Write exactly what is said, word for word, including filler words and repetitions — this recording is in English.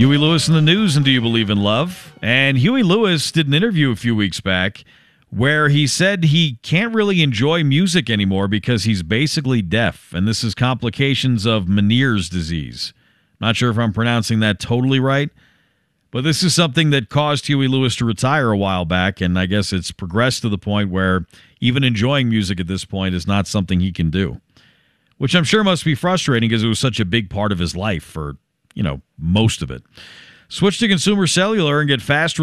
Huey Lewis in the news, and do you believe in love? And Huey Lewis did an interview a few weeks back where he said he can't really enjoy music anymore because he's basically deaf, and this is complications of Meniere's disease. Not sure if I'm pronouncing that totally right, but this is something that caused Huey Lewis to retire a while back, and I guess it's progressed to the point where even enjoying music at this point is not something he can do, which I'm sure must be frustrating because it was such a big part of his life for, you know, most of it. Switch to Consumer Cellular and get fast